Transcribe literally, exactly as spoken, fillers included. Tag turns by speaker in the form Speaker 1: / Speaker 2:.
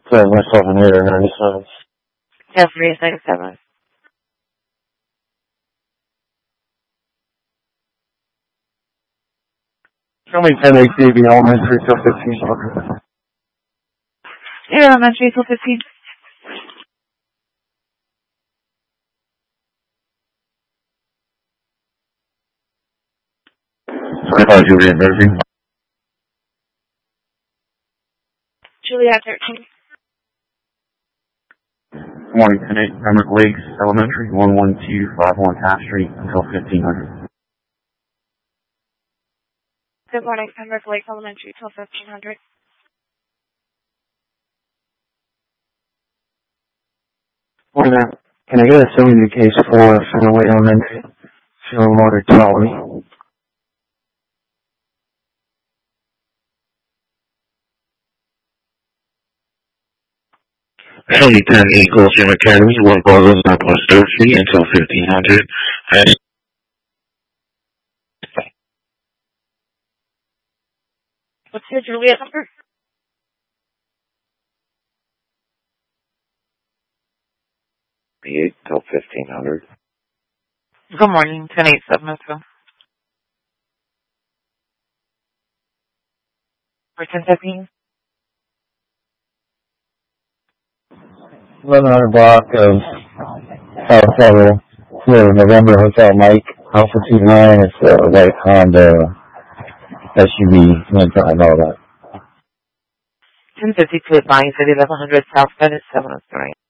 Speaker 1: So myself and later ninety-seven.
Speaker 2: Yeah, three is ninety-seven.
Speaker 1: Show me ten A C B elementary till fifteen hundred.
Speaker 2: Yeah, elementary till fifteen.
Speaker 1: twenty-five Juliet Murphy.
Speaker 2: Juliet thirteen.
Speaker 1: Morning, ten eight Pembroke Lakes Elementary, one one two five one Half Street until fifteen hundred.
Speaker 2: Good morning, Pembroke Lakes Elementary till fifteen hundred.
Speaker 1: Morning, ma'am. Can I get a cylinder case for Fenway Elementary? Serial motor twelve. County ten eight Gulfstream Academy, one Barbara Northwest third Street until fifteen hundred.
Speaker 2: What's your Juliet number?
Speaker 1: eight till fifteen hundred.
Speaker 2: Good morning, ten eight Submissive. For ten fifteen.
Speaker 1: eleven hundred block of South Federal, near November Hotel Mike, Alpha two nine. It's a white Honda S U V. I know that.
Speaker 2: ten fifty-two at Bayou City, eleven hundred South Bend, seven oh three.